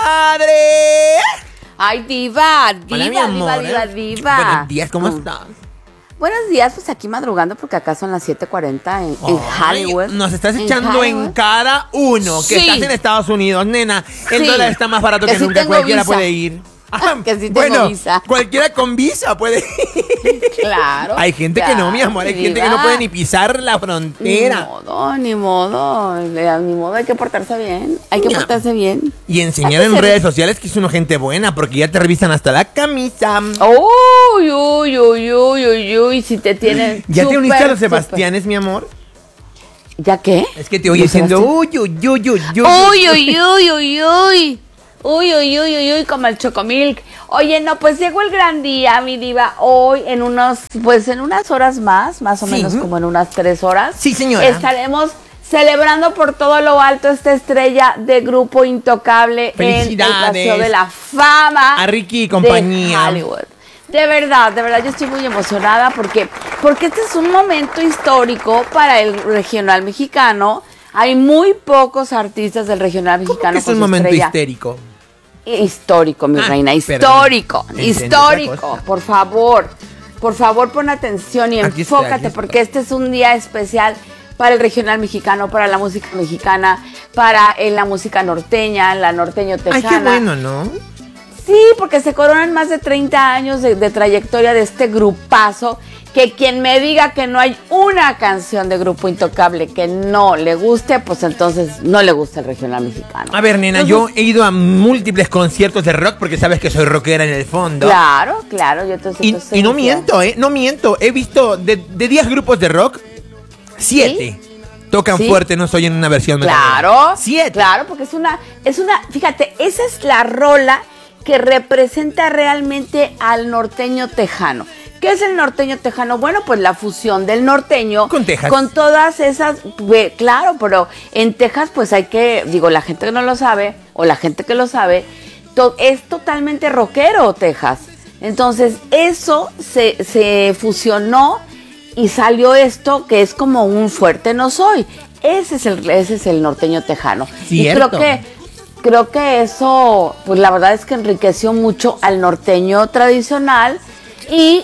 comadre! Ay, diva, Hola, mi amor. diva. Buenos días, ¿cómo estás? Buenos días, pues aquí madrugando porque acá son las 7:40 en Hollywood. Nos estás En echando en Hollywood. cara que Sí. estás en Estados Unidos, nena. El Sí. dólar está más barato Que que sí nunca, tengo cualquiera visa. puede ir. Que sí tengo visa. Cualquiera con visa puede ir. Claro. Hay gente que no, mi amor, hay gente que no puede ni pisar la frontera. Ni modo, hay que portarse bien. Hay que Ya. portarse bien. Y enseñar Hay que en ser- redes sociales que es una gente buena, porque ya te revisan hasta la camisa. Uy, si te tienen. ¿Ya te uniste a los súper. Sebastianes, mi amor? ¿Ya qué? Es que te oye diciendo, Uy, como el Chocomilk. Oye, no, pues llegó el gran día, mi diva. Hoy en unas horas más o Sí. menos como en unas 3 horas. Sí, señora. Estaremos celebrando por todo lo alto esta estrella de Grupo Intocable en el Felicidades. Paseo de la Fama A Ricky y compañía. de Hollywood. De verdad, yo estoy muy emocionada porque este es un momento histórico para el regional mexicano. Hay muy pocos artistas del regional ¿Cómo mexicano que es con un su momento estrella. histérico? Histórico, mi reina, perdón. histórico, Entendí otra histórico. cosa. Por favor, pon atención y Aquí estoy, enfócate, aquí porque este es un día especial para el regional mexicano, para la música mexicana, para la música norteña, la norteño tejana. Ay, qué bueno, ¿no? Sí, porque se coronan más de 30 años de trayectoria de este grupazo, que quien me diga que no hay una canción de Grupo Intocable que no le guste, pues entonces no le gusta el regional mexicano. A ver, nena, Entonces, yo he ido a múltiples conciertos de rock porque sabes que soy rockera en el fondo. Claro, yo entonces... Y no miento, no miento. He visto de 10 grupos de rock, 7 tocan ¿Sí? fuerte, no soy en una versión metalera. Claro, 7. Claro, porque es una, fíjate, esa es la rola que representa realmente al norteño tejano. ¿Qué es el norteño tejano? Bueno, pues la fusión del norteño Con Texas. con todas esas, claro, pero en Texas pues hay que, la gente que no lo sabe o la gente que lo sabe, es totalmente rockero Texas. Entonces eso se fusionó y salió esto que es como un fuerte no soy. Ese es el norteño tejano. Cierto. Y creo que eso, pues la verdad es que enriqueció mucho al norteño tradicional y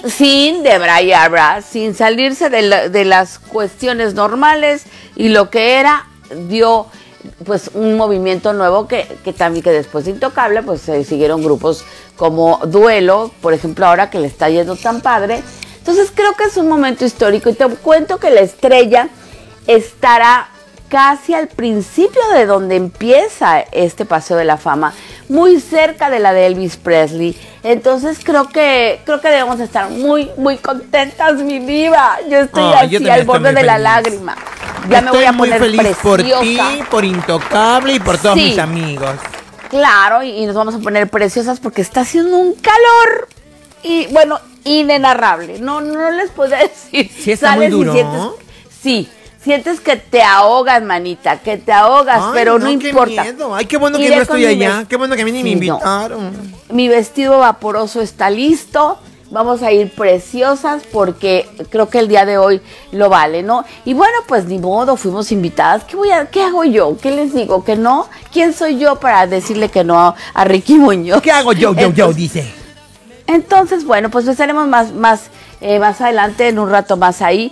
sin salirse de las cuestiones normales y lo que era, dio pues un movimiento nuevo que también que después de Intocable pues se siguieron grupos como Duelo, por ejemplo, ahora que le está yendo tan padre. Entonces creo que es un momento histórico y te cuento que la estrella estará casi al principio de donde empieza este Paseo de la Fama, muy cerca de la de Elvis Presley. Entonces creo que debemos estar muy, muy contentas, mi diva. Yo estoy Yo así también al estoy borde muy de la feliz. lágrima. Ya me Estoy voy a muy poner feliz por preciosa. ti, por Intocable y por todos Sí. mis amigos. Claro, y nos vamos a poner preciosas porque está haciendo un calor y bueno, inenarrable. No les podría decir. Sí, está muy Sales y duro. sientes que te ahogas, manita, que te ahogas, Ay, pero no importa. Qué miedo. Ay, qué bueno que Iré no estoy con mi allá. Qué bueno que a mí ni me Sí, no. invitaron. Mi vestido vaporoso está listo. Vamos a ir preciosas porque creo que el día de hoy lo vale, ¿no? Y bueno, pues ni modo, fuimos invitadas. ¿Qué hago yo? ¿Qué les digo? ¿Que no? ¿Quién soy yo para decirle que no a Ricky Muñoz? ¿Qué hago yo? Dice. Entonces, bueno, pues estaremos más adelante, en un rato más ahí.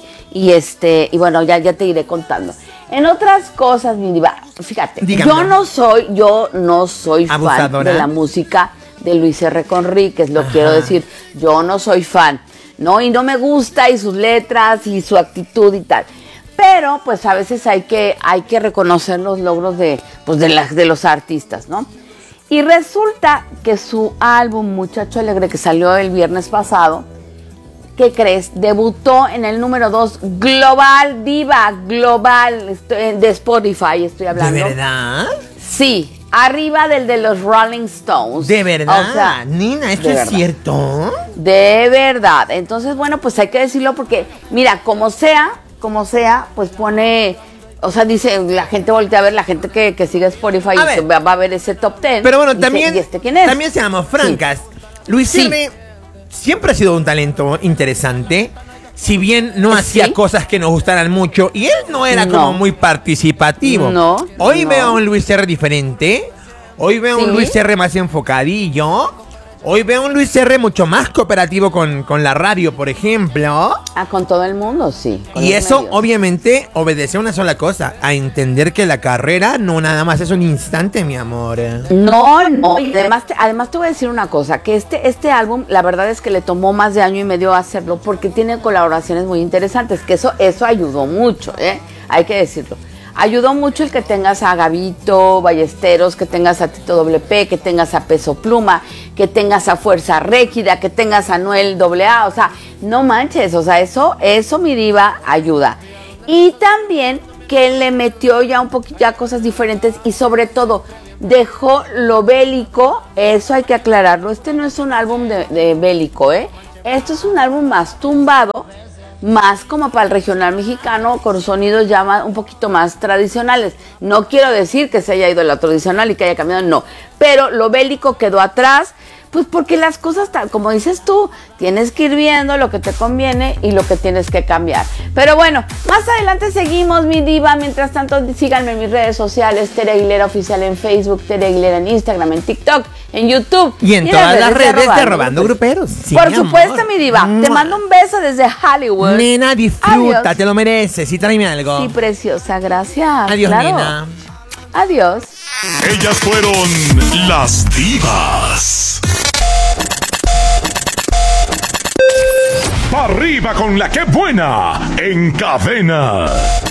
Y bueno, ya te iré contando. En otras cosas, mi diva, fíjate, Dígame. yo no soy fan Abusadora. de la música de Luis R. Conríquez, lo quiero decir. Yo no soy fan, ¿no? Y no me gusta, y sus letras, y su actitud y tal. Pero, pues a veces hay que reconocer los logros de los artistas, ¿no? Y resulta que su álbum Muchacho Alegre, que salió el viernes pasado, ¿qué crees? Debutó en el número 2 global, diva, global, de Spotify estoy hablando. ¿De verdad? Sí, arriba del de los Rolling Stones. ¿De verdad? O sea, Nina, ¿esto de es verdad. cierto? De verdad. Entonces, bueno, pues hay que decirlo porque, mira, como sea, pues pone... O sea, dice, la gente voltea a ver, la gente que sigue Spotify A ver. va a ver ese top 10. Pero bueno, y también, ¿y este quién es? también seamos francas. Luis Sí. R. siempre ha sido un talento interesante. Si bien no hacía Sí. cosas que nos gustaran mucho y él no era No. como muy participativo. No, Hoy no. veo a un Luis R. diferente. Hoy veo un Luis R. más enfocadillo. Hoy veo un Luis R. mucho más cooperativo con la radio, por ejemplo. Con todo el mundo, sí. Y eso, obviamente, obedece a una sola cosa. A entender que la carrera no nada más es un instante, mi amor. No. Y además te voy a decir una cosa. Que este álbum, la verdad es que le tomó más de año y medio hacerlo. Porque tiene colaboraciones muy interesantes. Que eso ayudó mucho, hay que decirlo. Ayudó mucho el que tengas a Gabito Ballesteros, que tengas a Tito WP, que tengas a Peso Pluma, que tengas a Fuerza Régida, que tengas a Noel AA, o sea, no manches, o sea, eso mi diva ayuda. Y también que le metió ya un poquito ya cosas diferentes y sobre todo dejó lo bélico, eso hay que aclararlo, este no es un álbum de bélico, esto es un álbum más tumbado, más como para el regional mexicano, con sonidos ya un poquito más tradicionales. No quiero decir que se haya ido a lo tradicional y que haya cambiado, no. Pero lo bélico quedó atrás, pues porque las cosas, como dices tú, tienes que ir viendo lo que te conviene y lo que tienes que cambiar. Pero bueno, más adelante seguimos, mi diva. Mientras tanto, síganme en mis redes sociales, Tere Aguilera Oficial en Facebook, Tere Aguilera en Instagram, en TikTok, en YouTube. Y en todas las redes de Robando Gruperos. Sí, por supuesto, mi diva. Te mando un beso desde Hollywood. Nena, disfruta, adiós. Te lo mereces. Y tráeme algo. Sí, preciosa, gracias. Adiós, claro. Nena. Adiós. Ellas fueron las divas. ¡Pa' arriba con la que buena! En Cadena.